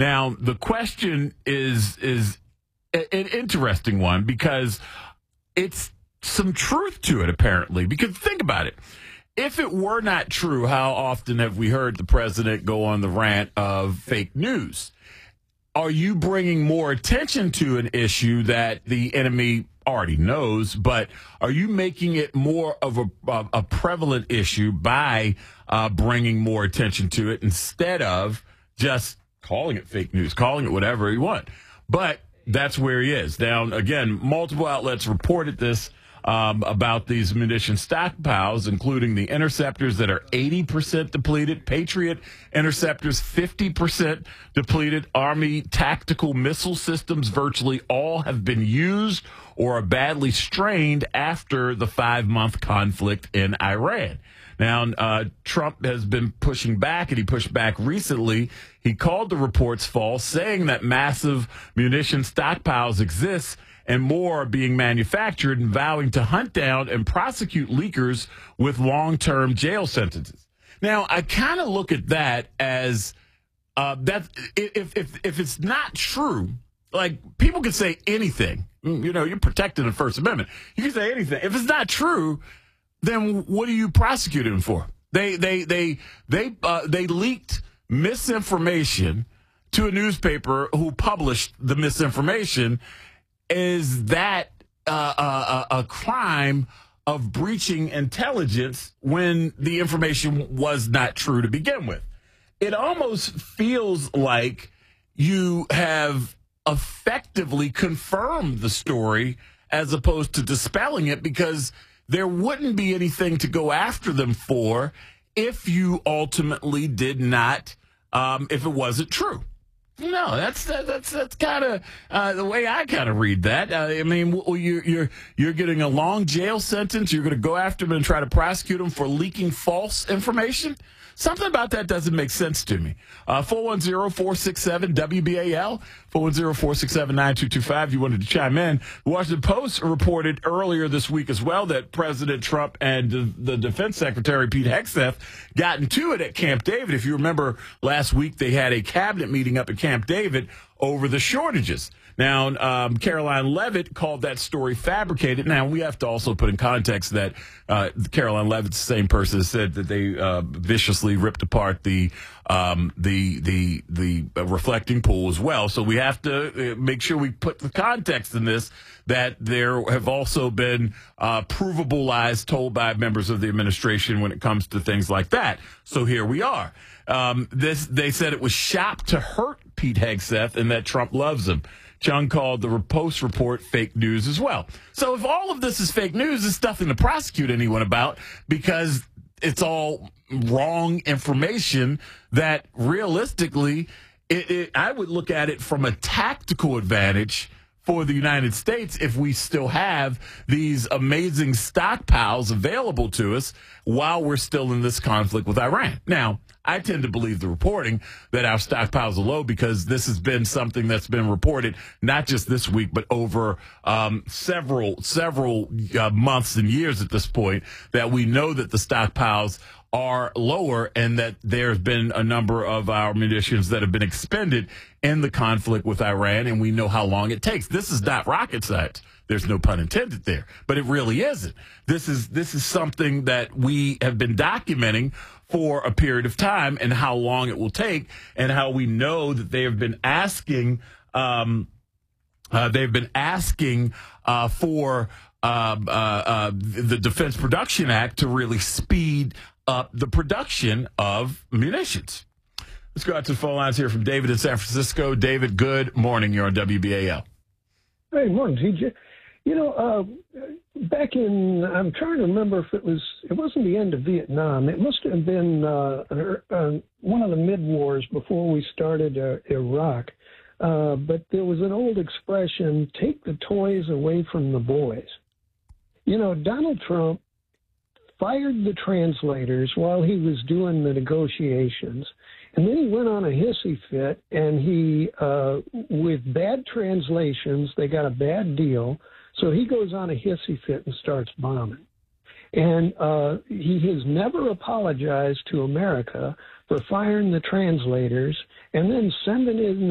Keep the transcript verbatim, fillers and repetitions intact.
Now, the question is is an interesting one because it's some truth to it, apparently. Because think about it. If it were not true, how often have we heard the president go on the rant of fake news? Are you bringing more attention to an issue that the enemy already knows, but are you making it more of a, a, a prevalent issue by uh, bringing more attention to it instead of just calling it fake news, calling it whatever you want? But that's where he is. Now, again, multiple outlets reported this um, about these munition stockpiles, including the interceptors that are eighty percent depleted, Patriot interceptors fifty percent depleted, Army tactical missile systems virtually all have been used or are badly strained after the five-month conflict in Iran. Now, uh, Trump has been pushing back, and he pushed back recently. He called the reports false, saying that massive munition stockpiles exist and more are being manufactured, and vowing to hunt down and prosecute leakers with long-term jail sentences. Now, I kind of look at that as uh, that if if if it's not true, like people can say anything. You know, you're protected in the First Amendment. You can say anything. If it's not true, then what are you prosecuting for? They they they they uh, they leaked misinformation to a newspaper who published the misinformation. Is that uh, a, a crime of breaching intelligence when the information was not true to begin with? It almost feels like you have effectively confirmed the story as opposed to dispelling it, because there wouldn't be anything to go after them for if you ultimately did not, um, if it wasn't true. No, that's that's that's kind of uh, the way I kind of read that. Uh, I mean, you're you're you're getting a long jail sentence. You're going to go after them and try to prosecute them for leaking false information. Something about that doesn't make sense to me. Uh, four one zero, four six seven, W B A L, four one zero, four six seven, nine two two five. You wanted to chime in. The Washington Post reported earlier this week as well that President Trump and the, the Defense Secretary, Pete Hegseth, got into it at Camp David. If you remember last week, they had a cabinet meeting up at Camp David over the shortages. Now, um, Caroline Leavitt called that story fabricated. Now, we have to also put in context that uh, Caroline Leavitt's the same person that said that they uh, viciously ripped apart the um, the the the uh, reflecting pool as well. So we have to uh, make sure we put the context in this, that there have also been uh, provable lies told by members of the administration when it comes to things like that. So here we are. Um, this they said it was shop to hurt Pete Hegseth and that Trump loves him. Chung called the Post report fake news as well. So if all of this is fake news, it's nothing to prosecute anyone about, because it's all wrong information that realistically, it, it, I would look at it from a tactical advantage for the United States if we still have these amazing stockpiles available to us while we're still in this conflict with Iran. Now, I tend to believe the reporting that our stockpiles are low, because this has been something that's been reported not just this week, but over um, several, several uh, months and years at this point, that we know that the stockpiles are lower and that there's been a number of our munitions that have been expended in the conflict with Iran, and we know how long it takes. This is not rocket science. There's no pun intended there, but it really isn't. This is this is something that we have been documenting for a period of time, and how long it will take, and how we know that they have been asking, um, uh, they've been asking uh, for uh, uh, uh, the Defense Production Act to really speed up the production of munitions. Let's go out to the phone lines here from David in San Francisco. David, good morning. You're on W B A L. Hey, morning, T J. You know, uh, back in, I'm trying to remember if it was, it wasn't the end of Vietnam. It must have been uh, uh, one of the mid-wars before we started uh, Iraq. Uh, but there was an old expression, take the toys away from the boys. You know, Donald Trump fired the translators while he was doing the negotiations. And then he went on a hissy fit, and he, uh, with bad translations, they got a bad deal. So he goes on a hissy fit and starts bombing. And uh, he has never apologized to America for firing the translators and then sending in